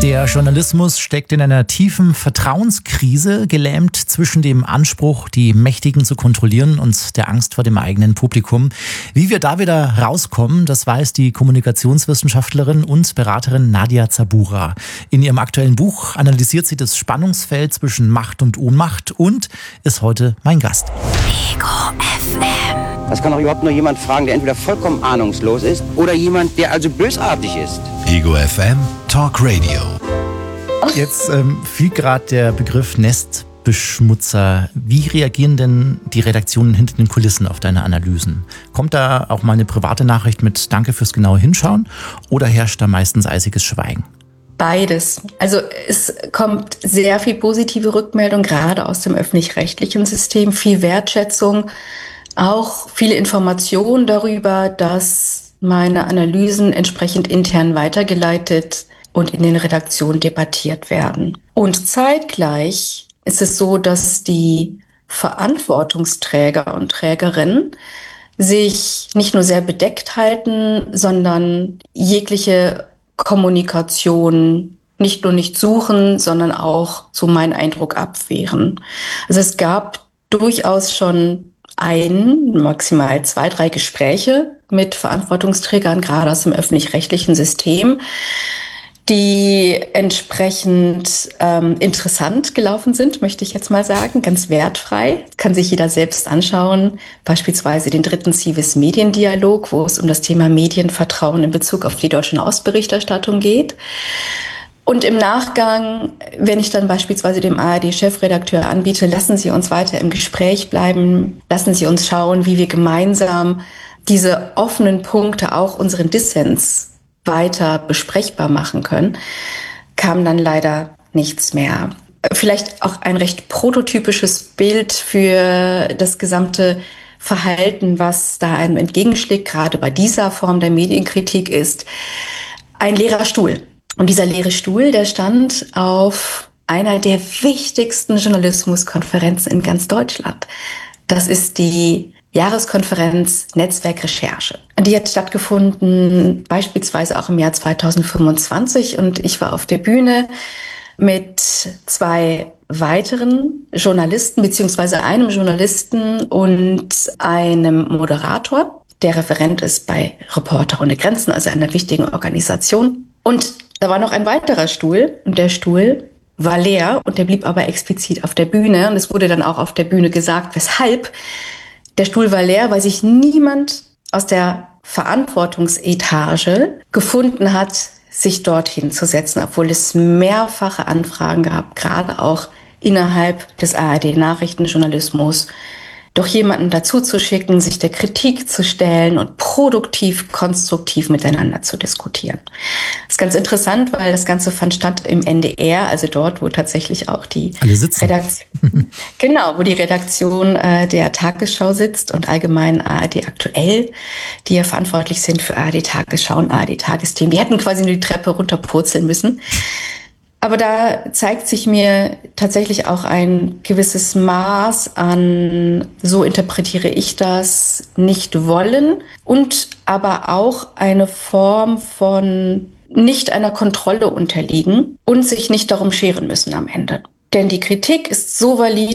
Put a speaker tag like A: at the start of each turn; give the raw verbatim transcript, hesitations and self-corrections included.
A: Der Journalismus steckt in einer tiefen Vertrauenskrise, gelähmt zwischen dem Anspruch, die Mächtigen zu kontrollieren und der Angst vor dem eigenen Publikum. Wie wir da wieder rauskommen, das weiß die Kommunikationswissenschaftlerin und Beraterin Nadia Zabura. In ihrem aktuellen Buch analysiert sie das Spannungsfeld zwischen Macht und Ohnmacht und ist heute mein Gast.
B: Ego F M.
C: Das kann doch überhaupt nur jemand fragen, der entweder vollkommen ahnungslos ist oder jemand, der also bösartig ist.
D: Ego F M Talk Radio.
A: Jetzt ähm, fiel gerade der Begriff Nestbeschmutzer. Wie reagieren denn die Redaktionen hinter den Kulissen auf deine Analysen? Kommt da auch mal eine private Nachricht mit Danke fürs genaue Hinschauen oder herrscht da meistens eisiges Schweigen?
E: Beides. Also es kommt sehr viel positive Rückmeldung, gerade aus dem öffentlich-rechtlichen System, viel Wertschätzung, auch viele Informationen darüber, dass meine Analysen entsprechend intern weitergeleitet und in den Redaktionen debattiert werden. Und zeitgleich ist es so, dass die Verantwortungsträger und Trägerinnen sich nicht nur sehr bedeckt halten, sondern jegliche Kommunikation nicht nur nicht suchen, sondern auch, so mein Eindruck, abwehren. Also es gab durchaus schon ein, maximal zwei, drei Gespräche mit Verantwortungsträgern, gerade aus dem öffentlich-rechtlichen System, die entsprechend ähm, interessant gelaufen sind, möchte ich jetzt mal sagen, ganz wertfrei. Kann sich jeder selbst anschauen, beispielsweise den dritten Civis-Mediendialog, wo es um das Thema Medienvertrauen in Bezug auf die deutsche Ausberichterstattung geht. Und im Nachgang, wenn ich dann beispielsweise dem A R D-Chefredakteur anbiete, lassen Sie uns weiter im Gespräch bleiben, lassen Sie uns schauen, wie wir gemeinsam diese offenen Punkte, auch unseren Dissens, weiter besprechbar machen können, kam dann leider nichts mehr. Vielleicht auch ein recht prototypisches Bild für das gesamte Verhalten, was da einem entgegenschlägt, gerade bei dieser Form der Medienkritik, ist ein leerer Stuhl. Und dieser leere Stuhl, der stand auf einer der wichtigsten Journalismuskonferenzen in ganz Deutschland. Das ist die Jahreskonferenz Netzwerk Recherche. Die hat stattgefunden beispielsweise auch im Jahr zweitausendfünfundzwanzig und ich war auf der Bühne mit zwei weiteren Journalisten beziehungsweise einem Journalisten und einem Moderator, der Referent ist bei Reporter ohne Grenzen, also einer wichtigen Organisation. Und da war noch ein weiterer Stuhl und der Stuhl war leer und der blieb aber explizit auf der Bühne und es wurde dann auch auf der Bühne gesagt, weshalb. Der Stuhl war leer, weil sich niemand aus der Verantwortungsetage gefunden hat, sich dorthin zu setzen, obwohl es mehrfache Anfragen gab, gerade auch innerhalb des A R D-Nachrichtenjournalismus, doch jemanden dazu zu schicken, sich der Kritik zu stellen und produktiv, konstruktiv miteinander zu diskutieren. Das ist ganz interessant, weil das Ganze fand statt im N D R, also dort, wo tatsächlich auch die Redaktion, genau, wo die Redaktion äh, der Tagesschau sitzt und allgemein A R D aktuell, die ja verantwortlich sind für A R D Tagesschau und A R D Tagesthemen. Die hätten quasi nur die Treppe runterpurzeln müssen. Aber da zeigt sich mir tatsächlich auch ein gewisses Maß an, so interpretiere ich das, nicht wollen und aber auch eine Form von nicht einer Kontrolle unterliegen und sich nicht darum scheren müssen am Ende. Denn die Kritik ist so valid,